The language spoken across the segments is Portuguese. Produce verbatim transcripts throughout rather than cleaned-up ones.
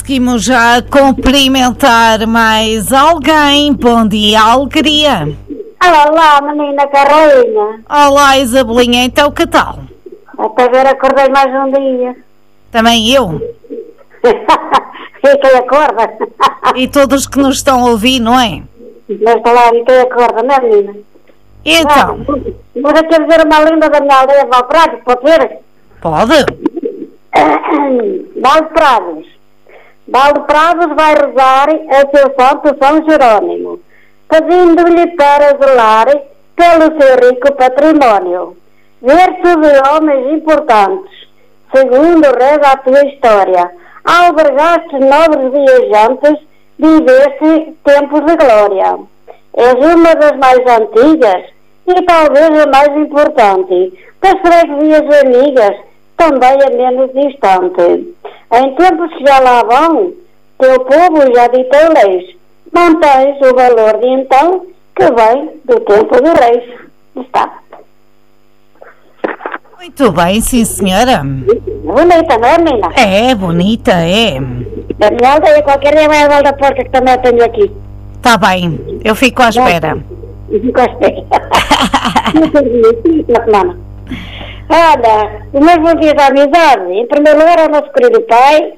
conseguimos já cumprimentar mais alguém. Bom dia, Alegria. Olá, menina Carolina. Olá, Isabelinha, então que tal? Até ver, acordei mais um dia. Também eu. E quem acorda? E todos que nos estão a ouvir, não é? Mas claro, e quem acorda, não é, menina? Então? Ah, vou aqui dizer uma linda da minha aldeia de Valprados, pode ser? Pode. Valprados. Valprados vai rezar a seu santo São Jerónimo, pedindo-lhe para zelar pelo seu rico património. Ver-se de homens importantes, segundo reza a tua história, albergaste nobres viajantes, viveste tempos de glória. És uma das mais antigas e talvez a mais importante das freguesias amigas, também a menos distante. Em tempos que já lá vão, teu povo já ditou leis. Mantens o valor de então, que vem do tempo dos reis. Está. Muito bem, sim, senhora. Bonita, não é, menina? É, bonita, é. Da minha aldeia, qualquer dia vai a Val da Porta, que também a tenho aqui. Está bem, eu fico à espera. Eu fico à espera. Olha, o meu bom dia da amizade. Em primeiro lugar, ao nosso querido pai,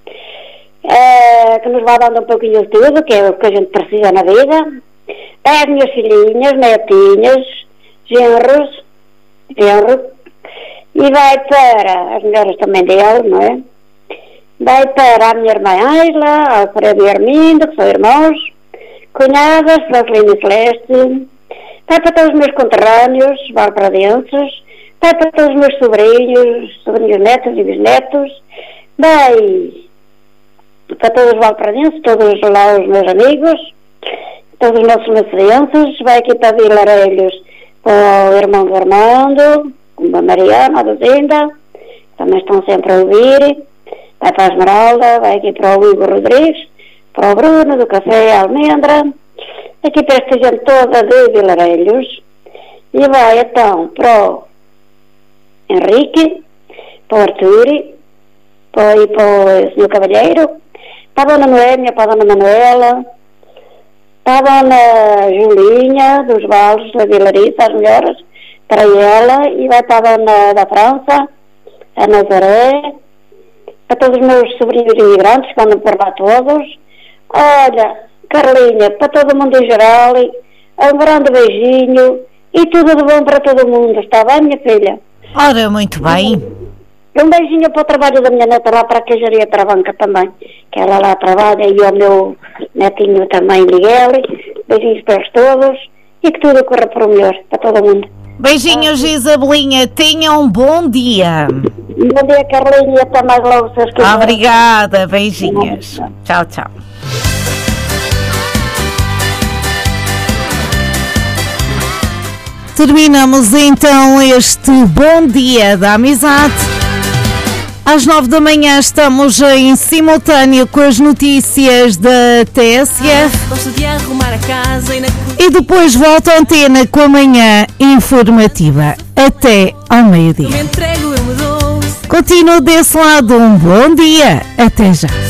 é, que nos vai dando um pouquinho de tudo, que é o que a gente precisa na vida. As minhas filhinhas, netinhas, genros, genros, e vai para as mulheres também dele, não é? Vai para a minha irmã Angela, ao Alfredo e Armindo, que são irmãos, cunhadas, Francelina e Celeste, vai para todos os meus conterrâneos, valpradenses, vai para todos os meus sobrinhos, sobrinhos netos e bisnetos, vai para todos os valpradenses, todos lá os meus amigos, todos os nossos macedenses, vai aqui para Vilarelhos, para o irmão do Armando, como a Mariana, a Duzinda, também estão sempre a ouvir, vai para a Esmeralda, vai aqui para o Igor Rodrigues, para o Bruno, do Café Almendra, aqui para esta gente toda de Vilarelhos, e vai então para o Henrique, para o Arthur, para, e para o senhor Cavalheiro, para a Dona Noémia, para a Dona Manuela, para a Dona Julinha, dos Vales, da Vilariça, as melhores, para ela, e vai para a Dona da França, a Nazaré, para todos os meus sobrinhos imigrantes, que andam por lá todos. Olha, Carlinha, para todo mundo em geral, um grande beijinho, e tudo de bom para todo mundo, está bem, minha filha? Ora, muito bem. Um beijinho para o trabalho da minha neta lá para a Queijaria Travanca também, que ela lá trabalha, e ao meu netinho também, Miguel. Beijinhos para eles todos e que tudo corra para o melhor, para todo mundo. Beijinhos, Isabelinha. Tenha um bom dia. Bom dia, Carlinha, e até mais logo, se os quiserem. Obrigada, beijinhos. Tchau, tchau. Terminamos então este Bom Dia da Amizade. Às nove da manhã estamos em simultâneo com as notícias da T S F. E depois volta a antena com a manhã informativa até ao meio-dia. Continuo desse lado, um bom dia. Até já.